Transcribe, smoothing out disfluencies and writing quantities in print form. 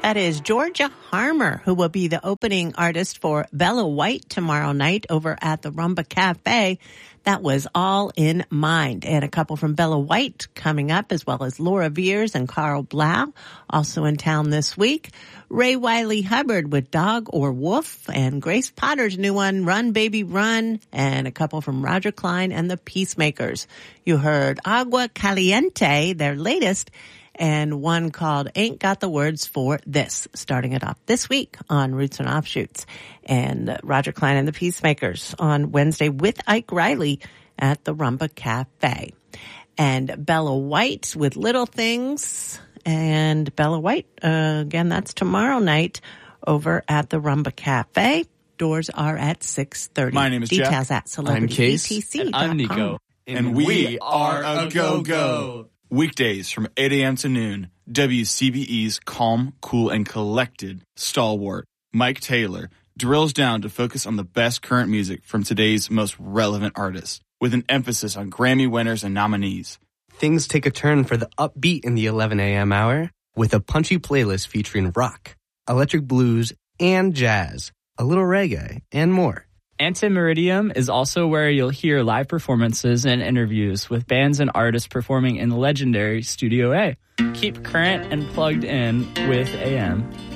That is Georgia Harmer, who will be the opening artist for Bella White tomorrow night over at the Rumba Cafe. That was All in Mind. And a couple from Bella White coming up, as well as Laura Veers and Carl Blau, also in town this week. Ray Wiley Hubbard with Dog or Wolf, and Grace Potter's new one, Run Baby Run, and a couple from Roger Klein and the Peacemakers. You heard Agua Caliente, their latest, and one called Ain't Got the Words for This, starting it off this week on Roots and Offshoots. And Roger Klein and the Peacemakers on Wednesday with Ike Riley at the Rumba Cafe. And Bella White with Little Things. And Bella White, again, that's tomorrow night over at the Rumba Cafe. Doors are at 6:30. My name is Details Jeff. at Celebrity I'm Case. BTC. And I'm Nico. And we are a go-go. Weekdays from 8 a.m. to noon, WCBE's calm, cool, and collected stalwart, Mike Taylor, drills down to focus on the best current music from today's most relevant artists, with an emphasis on Grammy winners and nominees. Things take a turn for the upbeat in the 11 a.m. hour with a punchy playlist featuring rock, electric blues, and jazz, a little reggae, and more. Antimeridium is also where you'll hear live performances and interviews with bands and artists performing in the legendary Studio A. Keep current and plugged in with AM.